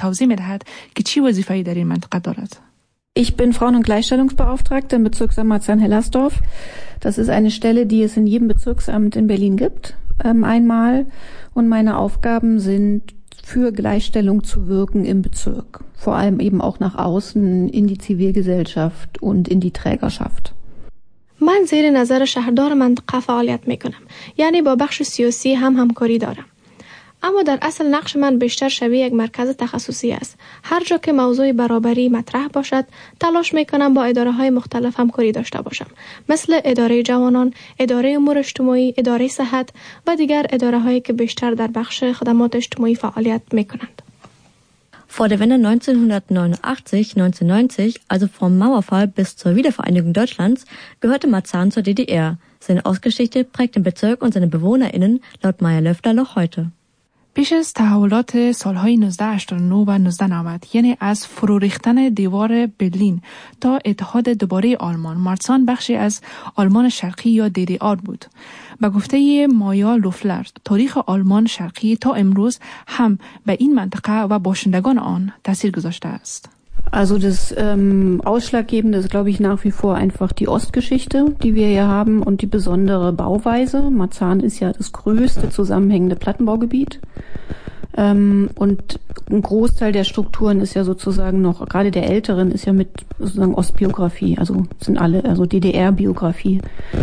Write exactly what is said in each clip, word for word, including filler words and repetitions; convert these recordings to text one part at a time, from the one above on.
توضیح می‌دهد که چی وظیفه‌ای در این منطقه دارد. Ich bin Frauen- und Gleichstellungsbeauftragte im Bezirksamt Marzahn-Hellersdorf. Das ist eine Stelle, die es in jedem Bezirksamt in Berlin gibt, ähm, einmal. Und meine Aufgaben sind, für Gleichstellung zu wirken im Bezirk. Vor allem eben auch nach außen, in die Zivilgesellschaft und in die Trägerschaft. من زیر نظر شهردار منطقه فعالیت میکنم. یعنی با بخش سیاسی هم همکاری دارم. اما در اصل نقش من بیشتر شبیه یک مرکز تخصصی است. هر جا که موضوع برابری مطرح باشد، تلاش میکنم با اداره های مختلف همکاری داشته باشم. مثل اداره جوانان، اداره امور اجتماعی، اداره صحت و دیگر اداره هایی که بیشتر در بخش خدمات اجتماعی فعالیت میکنند. Vor der Wende neunzehnhundertneunundachtzig, neunzehnhundertneunzig, also vom Mauerfall bis zur Wiedervereinigung Deutschlands, gehörte Marzahn zur D D R. Seine Ausgeschichte prägt den Bezirk und seine BewohnerInnen laut Maya Löffler noch heute. پیش از تحولات سالهای نوزده هشتاد و نه و نوزده نود، یعنی از فرو ریختن دیوار برلین تا اتحاد دوباره آلمان، مارسان بخشی از آلمان شرقی یا دی دی آر بود. به گفته مایا لوفلر، تاریخ آلمان شرقی تا امروز هم به این منطقه و باشندگان آن تاثیر گذاشته است. Also das ähm, Ausschlaggebende ist, glaube ich, nach wie vor einfach die Ostgeschichte, die wir hier haben und die besondere Bauweise. Marzahn ist ja das größte zusammenhängende Plattenbaugebiet. Ähm, und ein Großteil der Strukturen ist ja sozusagen noch, gerade der älteren, ist ja mit sozusagen Ostbiografie, also sind alle, also دی دی آر-Biografie.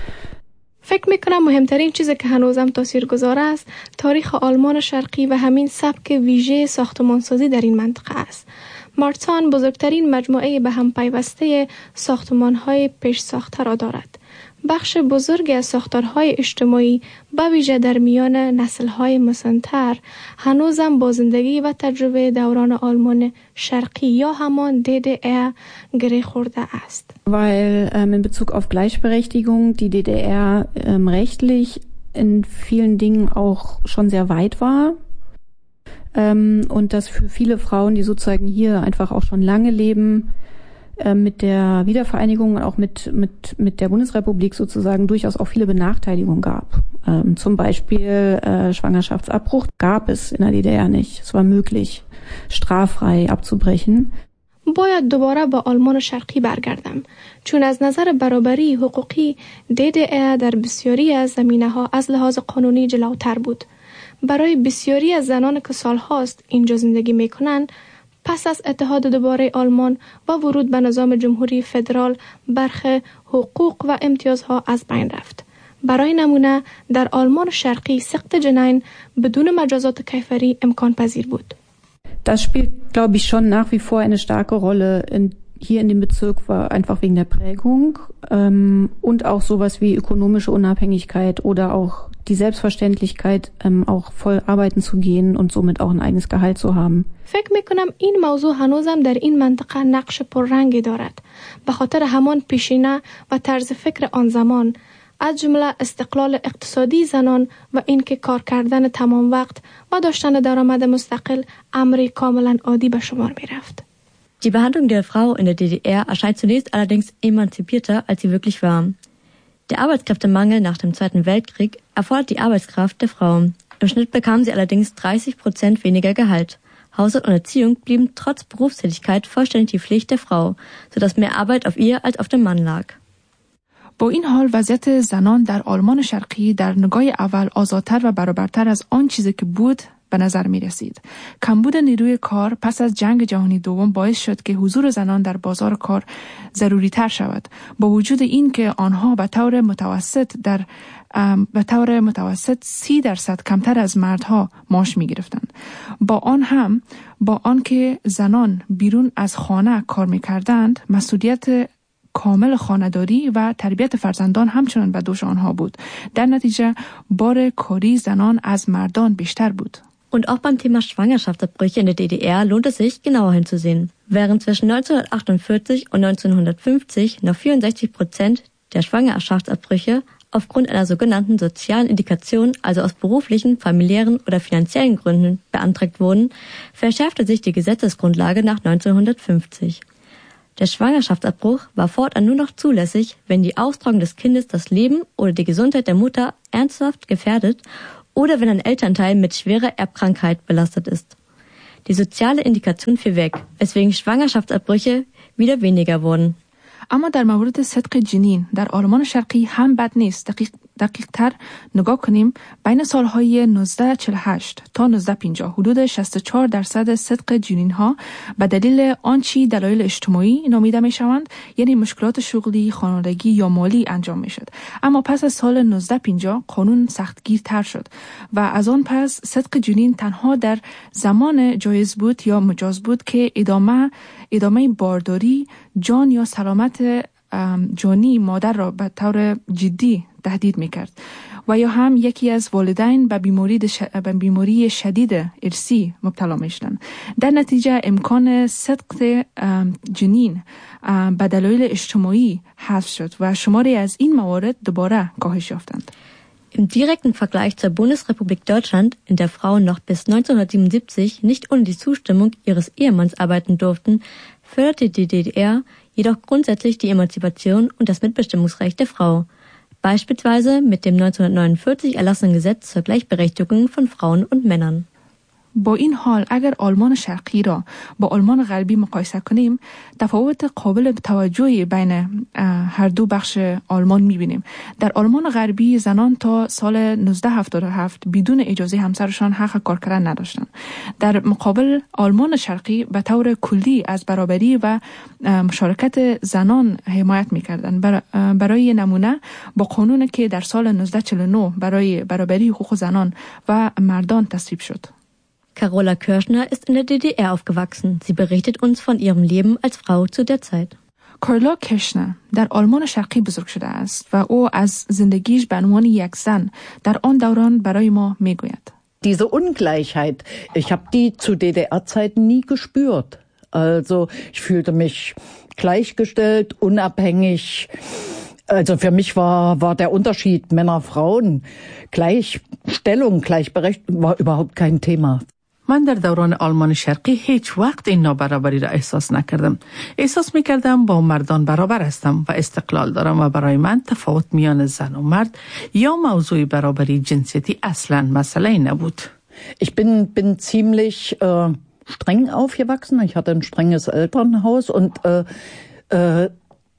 فکر میکنم مهمترین چیزی که هنوزم تاثیرگذار است تاریخ آلمان شرقی و همین سبک ویژه ساختمانسازی در این منطقه است. مارسان بزرگترین مجموعه به هم پیوسته ساختمان‌های پیش ساخته را دارد. بخش بزرگی از ساختارهای اجتماعی به ویژه در میان نسل‌های مسن‌تر هنوزم با زندگی و تجربه دوران آلمان شرقی یا همان دی دی آر گره خورده است. Weil ähm, in Bezug auf Gleichberechtigung die D D R ähm, rechtlich in vielen Dingen auch schon sehr weit war. Ähm, und dass für viele Frauen, die sozusagen hier einfach auch schon lange leben, äh, mit der Wiedervereinigung und auch mit, mit, mit der Bundesrepublik sozusagen durchaus auch viele Benachteiligungen gab. Ähm, zum Beispiel äh, Schwangerschaftsabbruch gab es in der D D R nicht. Es war möglich, straffrei abzubrechen. باید دوباره با آلمان شرقی برگردم چون از نظر برابری حقوقی دی دی آر در بسیاری از زمینه‌ها از لحاظ قانونی جلوتر بود. برای بسیاری از زنان که سالهاست اینجا زندگی میکنند پس از اتحاد دوباره آلمان و ورود به نظام جمهوری فدرال برخی حقوق و امتیازها از بین رفت. برای نمونه در آلمان شرقی سقط جنین بدون مجازات کیفری امکان پذیر بود. Das spielt, glaube ich, schon nach wie vor eine starke Rolle in, hier in dem Bezirk, war einfach wegen der Prägung ähm, und auch sowas wie ökonomische Unabhängigkeit oder auch die Selbstverständlichkeit, ähm, auch voll arbeiten zu gehen und somit auch ein eigenes Gehalt zu haben. فکر میکنم این موضوع هنوزم در این منطقه نقش پررنگی دارد به خاطر همان پیشینه و طرز فکر آن زمان از جمله استقلال اقتصادی زنان و اینکه کار کردن تمام وقت و داشتن درآمد مستقل امری کاملا عادی به شمار می رفت. Die Behandlung der Frau in der D D R erscheint zunächst allerdings emanzipierter, als sie wirklich war. Der Arbeitskräftemangel nach dem Zweiten Weltkrieg erfordert die Arbeitskraft der Frau. Im Schnitt bekam sie allerdings dreißig Prozent weniger Gehalt. Haushalt und Erziehung blieben trotz Berufstätigkeit vollständig die Pflicht der Frau, sodass mehr Arbeit auf ihr als auf dem Mann lag. با این حال وضعیت زنان در آلمان شرقی در نگاه اول آزادتر و برابرتر از آن چیزی که بود به نظر می رسید. کمبود نیروی کار پس از جنگ جهانی دوم باعث شد که حضور زنان در بازار کار ضروری تر شود. با وجود این که آنها به طور متوسط در به طور متوسط سی درصد کمتر از مردها معاش می گرفتند. با آن هم با آنکه زنان بیرون از خانه کار می کردند، مسئولیت کامل خانه‌داری و تربیت فرزندان همچنان به دوش آنها بود. در نتیجه بار کاری زنان از مردان بیشتر بود. Und auch beim Thema Schwangerschaftsabbrüche in der D D R lohnt es sich, genauer hinzusehen. Während zwischen neunzehnhundertachtundvierzig und neunzehnhundertfünfzig noch vierundsechzig Prozent der Schwangerschaftsabbrüche aufgrund einer sogenannten sozialen Indikation, also aus beruflichen, familiären oder finanziellen Gründen, beantragt wurden, verschärfte sich die Gesetzesgrundlage nach neunzehnhundertfünfzig. Der Schwangerschaftsabbruch war fortan nur noch zulässig, wenn die Austragung des Kindes das Leben oder die Gesundheit der Mutter ernsthaft gefährdet oder wenn ein Elternteil mit schwerer Erbkrankheit belastet ist. Die soziale Indikation fiel weg, weswegen Schwangerschaftsabbrüche wieder weniger wurden. اما در مورد صدق جنین در آلمان شرقی هم بد نیست. دقیق دقیق تر نگاه کنیم، بین سالهای نوزده چهل و هشت تا نوزده پنجاه حدود شصت و چهار درصد صدق جنین ها به دلیل آنچه دلایل اجتماعی نامیده می شوند، یعنی مشکلات شغلی، خانوادگی یا مالی انجام می شد. اما پس از سال نوزده پنجاه قانون سختگیرتر شد و از آن پس صدق جنین تنها در زمان جایز بود یا مجاز بود که ادامه ادامه بارداری جان یا سلامت جانی مادر را به طور جدی تهدید میکرد و یا هم یکی از والدین به بیماری به بیماری شدید ارثی مبتلا میشدند. در نتیجه امکان صدق جنین به دلایل اجتماعی حذف شد و شماری از این موارد دوباره کاهش یافتند. Im direkten Vergleich zur Bundesrepublik Deutschland, in der Frauen noch bis neunzehnhundertsiebenundsiebzig nicht ohne die Zustimmung ihres Ehemanns arbeiten durften, förderte die D D R jedoch grundsätzlich die Emanzipation und das Mitbestimmungsrecht der Frau. Beispielsweise mit dem neunzehnhundertneunundvierzig erlassenen Gesetz zur Gleichberechtigung von Frauen und Männern. با این حال اگر آلمان شرقی را با آلمان غربی مقایسه کنیم، تفاوت قابل توجهی بین هر دو بخش آلمان می‌بینیم. در آلمان غربی زنان تا سال نوزده هفتاد و هفت بدون اجازه همسرشان حق کار کردن نداشتند. در مقابل آلمان شرقی به طور کلی از برابری و مشارکت زنان حمایت می‌کردند. برای نمونه با قانونی که در سال نوزده چهل و نه برای برابری حقوق زنان و مردان تصویب شد. Carola Kirschner ist in der D D R aufgewachsen. Sie berichtet uns von ihrem Leben als Frau zu der Zeit. کارلا کرشنر در آلمان شرقی بزرگ شده است و او از زندگیش به عنوان یک زن در آن دوران برای ما میگوید. Diese Ungleichheit, ich habe die zu D D R-Zeiten nie gespürt. Also ich fühlte mich gleichgestellt, unabhängig. Also für mich war war der Unterschied Männer-Frauen, Gleichstellung, Gleichberechtigung war überhaupt kein Thema. من در دوران آلمان شرقی هیچ وقت این نابرابری را احساس نکردم. احساس میکردم با مردان برابر هستم و استقلال دارم و برای من تفاوت میان زن و مرد یا موضوع برابری جنسیتی اصلا مسئله نبود. Ich bin bin ziemlich äh, streng aufgewachsen. Ich hatte ein strenges Elternhaus und äh, äh,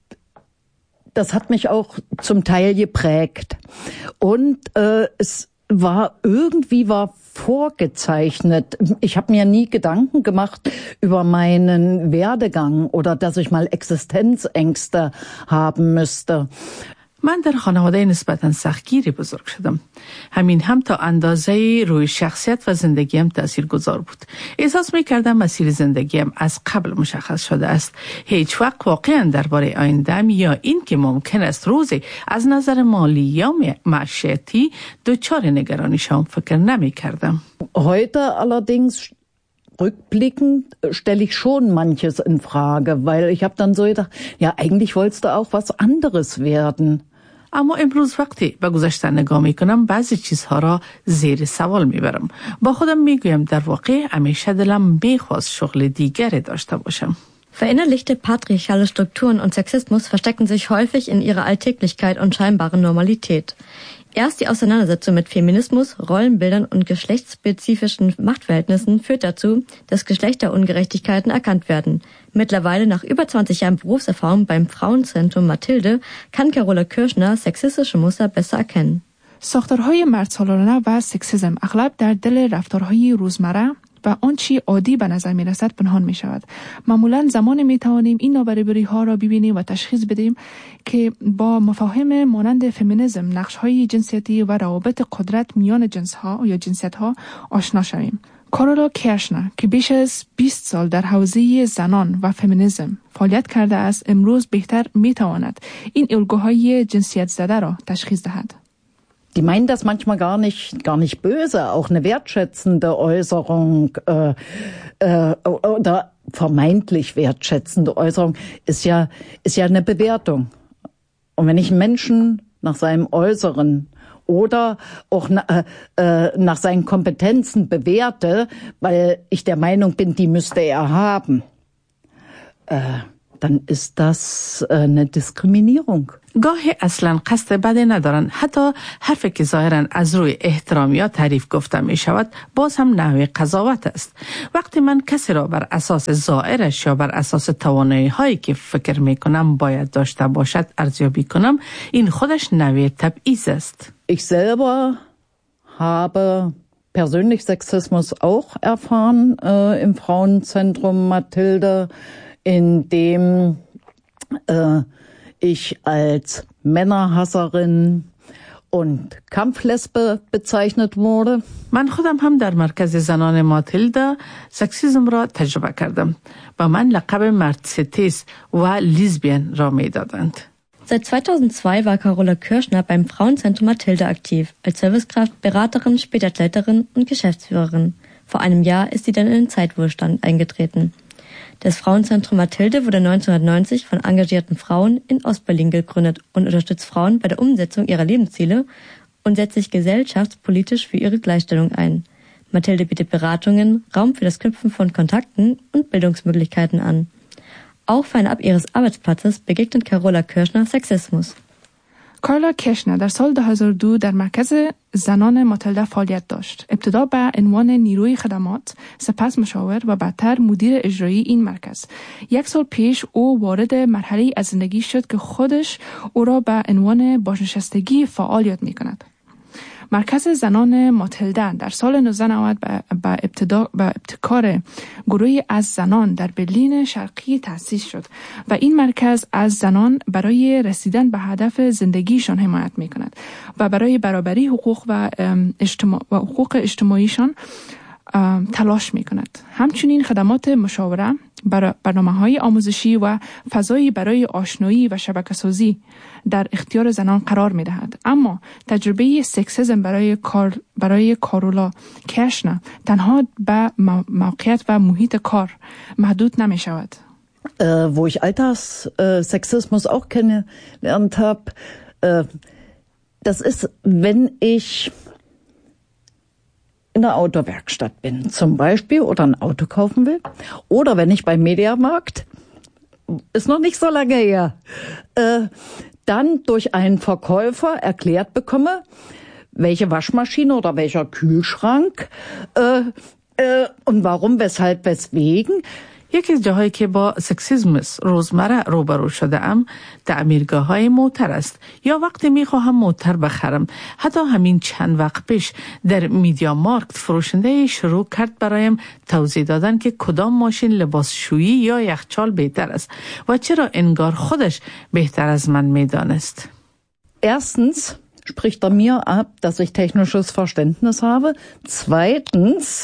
das hat mich auch zum Teil geprägt. Und äh, es war irgendwie war vorgezeichnet. Ich habe mir nie Gedanken gemacht über meinen Werdegang oder dass ich mal Existenzängste haben müsste. من در خانواده نسبتاً سختگیری بزرگ شدم. همین هم تا اندازه روی شخصیت و زندگیم تأثیر گذار بود. احساس می کردم مسیر زندگیم از قبل مشخص شده است. هیچ وقت واقعاً درباره آینده‌ام یا این که ممکن است روزی از نظر مالی یا معیشتی دچار نگرانی شوم فکر نمی کردم. Heute allerdings rückblickend stelle ich schon manches in Frage, weil ich habe dann so gedacht, ja eigentlich wolltest du auch was anderes werden. اما امروز وقتی به گذشته نگاه میکنم بعضی چیزها را زیر سوال میبرم. با خودم میگویم در واقع همیشه دلم میخواست شغل دیگری داشته باشم. Verinnerlichte patriarchale Strukturen und Sexismus verstecken sich häufig in ihrer Alltäglichkeit und scheinbaren Normalität. Erst die Auseinandersetzung mit Feminismus, Rollenbildern und geschlechtsspezifischen Machtverhältnissen führt dazu, dass Geschlechterungerechtigkeiten erkannt werden. Mittlerweile nach über zwanzig Jahren Berufserfahrung beim Frauenzentrum Mathilde kann Carola Kirschner sexistische Muster besser erkennen. ساختارهای مردسالارانه و سکسیسم اغلب در دل رفتارهای روزمره و آنچه عادی به نظر می رسد پنهان می شود. معمولا زمان می توانیم این نابرابری ها را ببینیم و تشخیص بدیم که با مفاهیم مانند فمینیسم، نقش های جنسیتی و روابط قدرت میان جنس ها یا جنسیت ها آشنا شویم. کارولا کرشنر که بیش از بیست سال در حوزه زنان و فمینیسم فعالیت کرده است، امروز بهتر می تواند این الگوهای جنسیت زده را تشخیص دهد. Die meinen das manchmal gar nicht, gar nicht böse. Auch eine wertschätzende Äußerung äh, äh, oder vermeintlich wertschätzende Äußerung ist ja ist ja eine Bewertung. Und wenn ich einen Menschen nach seinem Äußeren oder auch na, äh, nach seinen Kompetenzen bewerte, weil ich der Meinung bin, die müsste er haben, äh, dann ist das eine Diskriminierung. گاهی اصلا قصد بدی ندارن. حتی حرفی که ظاهرا از روی احترام یا تعریف گفته می شود باز هم نوع قضاوت است. وقتی من کسی را بر اساس ظاهرش یا بر اساس توانایی هایی که فکر می کنم باید داشته باشد ارزیابی کنم، این خودش نوع تبعیض است. Ich selber habe persönlich Sexismus auch erfahren äh, im Frauenzentrum Mathilde, in dem äh, ich als Männerhasserin und Kampflesbe bezeichnet wurde. من خودم هم در مرکز زنان ماتیلدا سکسیسم را تجربه کردم. با من لقب مرد ستیز و لیزبین را می دادند. Seit zweitausendzwei war Carola Kirschner beim Frauenzentrum Mathilda aktiv, als Servicekraft, Beraterin, später Leiterin und Geschäftsführerin. Vor einem Jahr ist sie dann in den Zeitwohlstand eingetreten. Das Frauenzentrum Mathilde wurde neunzehnhundertneunzig von engagierten Frauen in Ostberlin gegründet und unterstützt Frauen bei der Umsetzung ihrer Lebensziele und setzt sich gesellschaftspolitisch für ihre Gleichstellung ein. Mathilde bietet Beratungen, Raum für das Knüpfen von Kontakten und Bildungsmöglichkeiten an. Auch fernab ihres Arbeitsplatzes begegnet Carola Kirschner Sexismus. کارلا کشنر در سال دو هزار و دو در مرکز زنان ماتیلدا فعالیت داشت. ابتدا به عنوان نیروی خدمات، سپس مشاور و بعدتر مدیر اجرایی این مرکز. یک سال پیش او وارد مرحله از زندگی شد که خودش او را به عنوان بازنشستگی فعال یاد می کند. مرکز زنان ماتیلدا در سال نوزده نود به ابتدا به ابتکار گروهی از زنان در برلین شرقی تأسیس شد و این مرکز از زنان برای رسیدن به هدف زندگیشان حمایت می کند و برای برابری حقوق و اجتماع و حقوق اجتماعیشان تلاش می کند. همچنین خدمات مشاوره، برنامه‌های آموزشی و فضایی برای آشنایی و شبکه‌سازی در اختیار زنان قرار می‌دهد. اما تجربه سکسیسم برای کار برای کارولا کشنر تنها به موقعیت و محیط کار محدود نمی‌شود. Äh, wo ich Alltagssexismus auch kennengelernt habe, äh, das ist, wenn ich in der Autowerkstatt bin zum Beispiel oder ein Auto kaufen will oder wenn ich beim Mediamarkt, ist noch nicht so lange her, äh, dann durch einen Verkäufer erklärt bekomme, welche Waschmaschine oder welcher Kühlschrank äh, äh, und warum, weshalb, weswegen. یکی از جاهایی که با سکسیسم روزمره روبرو شده ام تعمیرگاه های موتر است یا وقتی میخواهم موتر بخرم. حتی همین چند وقت پیش در میدیا مارکت فروشنده شروع کرد برایم توضیح دادن که کدام ماشین لباسشویی یا یخچال بهتر است و چرا انگار خودش بهتر از من میدانست. Erstens spricht er mir ab, dass ich technisches Verständnis habe. Zweitens,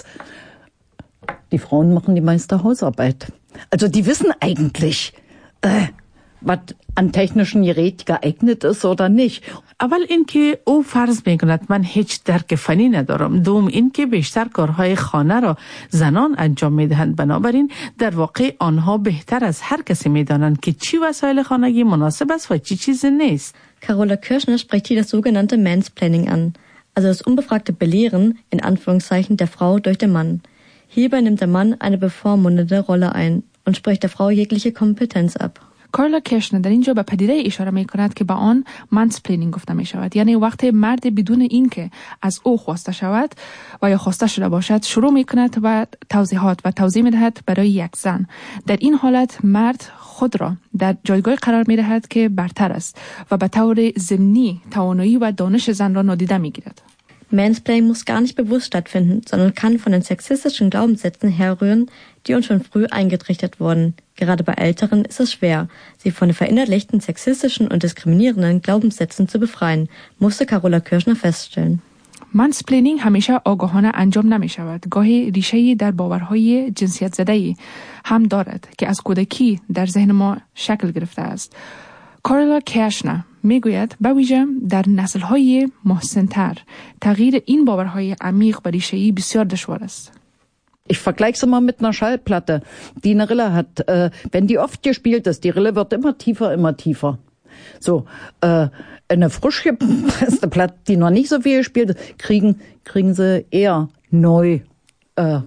die Frauen machen die meiste Hausarbeit. Also die wissen eigentlich, äh, was an technischen Gerät geeignet ist oder nicht. اول اینکه او فرض میکند من هیچ درک فنی ندارم. دوم اینکه بیشتر کارهای خانه را زنان انجام میدهند، بنابراین در واقع آنها بهتر از هر کسی میدانند که چی وسایل خانگی مناسب است و چی چیز نیست. Carola Kirschner spricht hier das sogenannte Mansplaining an, also das unbefragte Belehren in Anführungszeichen der Frau durch den Mann. Hierbei nimmt der Mann eine bevormundende Rolle ein und spricht der Frau jegliche Kompetenz ab. کارلا کشنر در اینجا به پدیده اشاره می کند که به آن مانسپلینینگ گفته می شود، یعنی وقتی مرد بدون اینکه از او خواسته شود و یا خواسته شده باشد شروع می کند و توضیحات و توضیح می دهد برای یک زن. در این حالت مرد خود را در جایگاه قرار می دهد که برتر است و به طور ضمنی توانایی و دانش زن را نادیده می گیرد. Mansplaining muss gar nicht bewusst stattfinden, sondern kann von den sexistischen Glaubenssätzen herrühren, die uns schon früh eingetrichtert wurden. Gerade bei Älteren ist es schwer, sie von den verinnerlichten sexistischen und diskriminierenden Glaubenssätzen zu befreien, musste Carola Kirschner feststellen. مانسپلینینگ همیشه آگاهانه انجام نمی شود. گاهی ریشه‌ای در باورهای جنسیت زده‌ای هم دارد که از کودکی در ذهن ما شکل گرفته است. کارلا کشنر میگوید به ویژه در نسل‌های محسن‌تر تغییر این باورهای عمیق و ریشه‌ای بسیار دشوار است. Ich vergleiche es immer mit einer Schallplatte, die eine Rille hat. Äh, wenn die oft gespielt ist, die Rille wird immer tiefer, immer tiefer. So, äh, eine frisch gepresste Platte, die noch nicht so viel gespielt ist, kriegen, kriegen sie eher neu äh,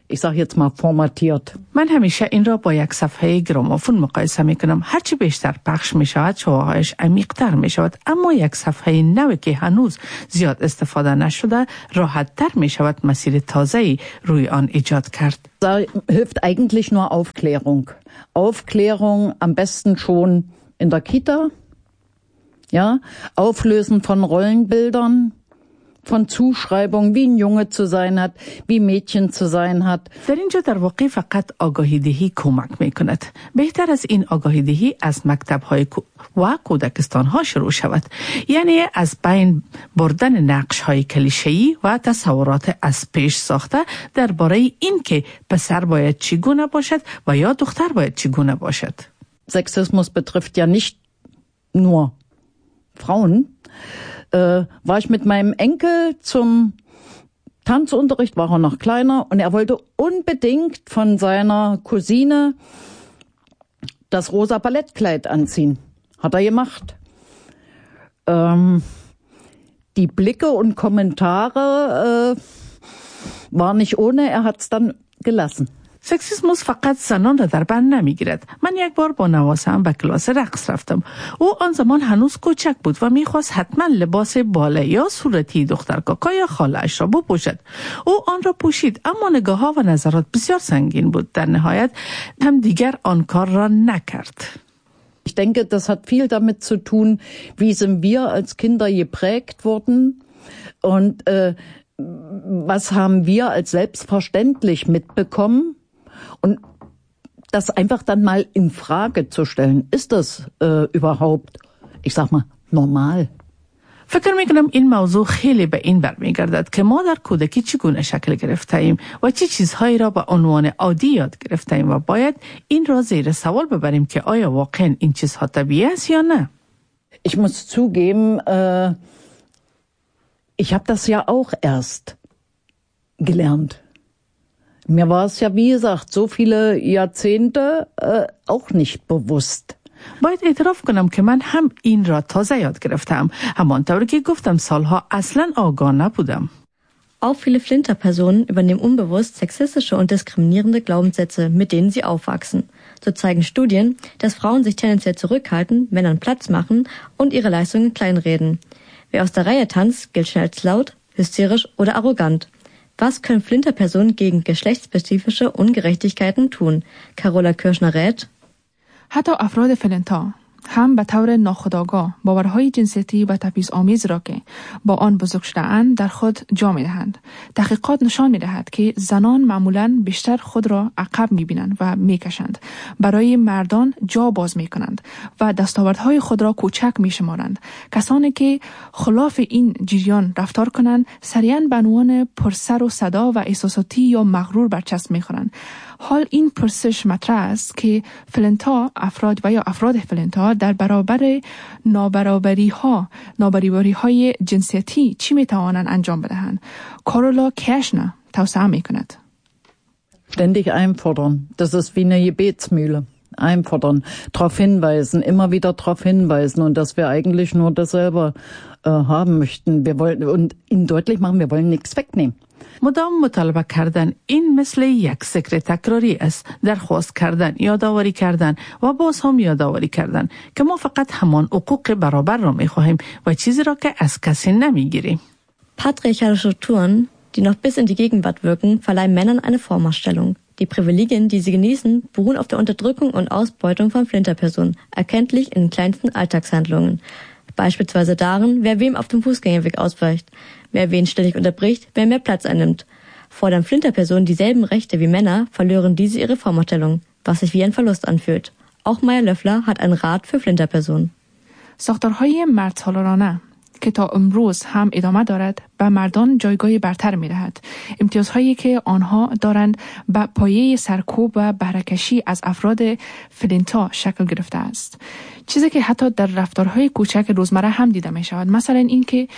ich sage jetzt mal formatiert. من همیشه این را با یک صفحه گرامافون مقایسه می کنم. هرچی بیشتر پخش می شود شعاعش عمیق‌تر می شود، اما یک صفحه نو که هنوز زیاد استفاده نشده راحت تر می شود مسیر تازه‌ای روی آن ایجاد کرد. Da hilft eigentlich nur Aufklärung. Aufklärung am besten schon in der Kita. Ja, Auflösen von Rollenbildern, von Zuschreibung, wie ein Junge zu sein hat, wie Mädchen zu sein hat. در اینجا در واقع فقط آگاهی دهی کمک می کند. بهتر از این آگاهی دهی از مکتب های و کودکستان ها شروع شود. یعنی از بین بردن نقش های کلیشه‌ای و تصورات از پیش ساخته درباره این که پسر باید چگونه باشد و یا دختر باید چگونه باشد. Sexismus betrifft ja nicht nur Frauen. Äh, war ich mit meinem Enkel zum Tanzunterricht, war er noch kleiner, und er wollte unbedingt von seiner Cousine das rosa Ballettkleid anziehen. Hat er gemacht. Ähm, die Blicke und Kommentare äh, waren nicht ohne, er hat es dann gelassen. سکسیسموس فقط زنان را در بر نمیگیرد. من یک بار با نواسم به کلاس رقص رفتم. او آن زمان هنوز کوچک بود و میخواست حتما لباس باله یا صورتی دختر کاکا یا خاله اش را بپوشد. او آن را پوشید، اما نگاه ها و نظرات بسیار سنگین بود. در نهایت هم دیگر آن کار را نکرد. Ich denke, das hat viel damit zu tun, wie sind wir als Kinder geprägt worden und äh, was haben wir als selbstverständlich mitbekommen. Und das einfach dann mal in Frage zu stellen, ist das äh, überhaupt, ich sag mal, normal? فکر میکنم این موضوع خیلی به این برمیگردد که ما در کودکی چگونه شکل گرفته ایم و چه چیزهایی را به عنوان عادی یاد گرفته ایم و باید این را زیر سوال ببریم که آیا واقعا این چیزها طبیعی است یا نه. Ich muss zugeben, äh, ich habe das ja auch erst gelernt. Mir war es ja, wie gesagt, so viele Jahrzehnte äh, auch nicht bewusst. باید اعتراف کنم که من هم این را تازه یاد گرفتم. همانطور که گفتم سالها اصلا آگاه نبودم. Auch viele Flinterpersonen übernehmen unbewusst sexistische und diskriminierende Glaubenssätze, mit denen sie aufwachsen. So zeigen Studien, dass Frauen sich tendenziell zurückhalten, Männern Platz machen und ihre Leistungen kleinreden. Wer aus der Reihe tanzt, gilt schnell als laut, hysterisch oder arrogant. Was können Flinterpersonen gegen geschlechtsspezifische Ungerechtigkeiten tun? Carola Kirschner rät: حتی افراد فلنتا هم به طور ناخودآگاه باورهای جنسیتی و تبعیض‌آمیز را که با آن بزرگ شده‌اند در خود جا می‌دهند. تحقیقات نشان می‌دهد که زنان معمولاً بیشتر خود را عقب می‌بینند و می‌کشند، برای مردان جا باز می‌کنند و دستاوردهای خود را کوچک می‌شمارند. کسانی که خلاف این جریان رفتار کنند سریعاً به عنوان پرسر و صدا و احساساتی یا مغرور برچسب می‌خورند. حال این پرسش مطرح است که فلنتا افراد و یا افراد فلنتا در برابر نابرابری ها نابرابری های جنسیتی چی می توانند انجام بدهند؟ کارولا کشنر توصیه می کند. Ständig einfordern. Das ist wie eine Gebetsmühle. Einfordern, darauf hinweisen, immer wieder darauf hinweisen und dass wir eigentlich nur das selber äh, haben möchten. Wir wollen und ihnen deutlich machen, wir wollen nichts wegnehmen. مدام مطالبه کردن این مثل یک ذکر تکراری است، درخواست کردن، یادآوری کردن و باز هم یادآوری کردن که ما فقط همان حقوق برابر را می‌خواهیم و چیزی را که از کسی نمی‌گیریم. Patriarchale Strukturen, die noch bis in die Gegenwart wirken, verleihen Männern eine Vormachtstellung. Die Privilegien, die sie genießen, beruhen auf der Unterdrückung und Ausbeutung von Flinterpersonen, erkenntlich in den kleinsten Alltagshandlungen. Beispielsweise darin, wer wem auf dem Fußgängerweg ausweicht, wer wen ständig unterbricht, wer mehr Platz einnimmt. Fordern Flinterpersonen dieselben Rechte wie Männer, verlieren diese ihre Vormachtstellung, was sich wie ein Verlust anfühlt. Auch Maya Löffler hat einen Rat für Flinterpersonen. ساختارهای مردسالارانه که تا امروز هم ادامه دارد به مردان جایگاه برتر می دهد. امتیازهایی که آنها دارند به پایه سرکوب و بهره‌کشی از افراد فلنتا شکل گرفته است. چیزی که حتی در رفتارهای کوچک روزمره هم دیده می شود. مثلا این که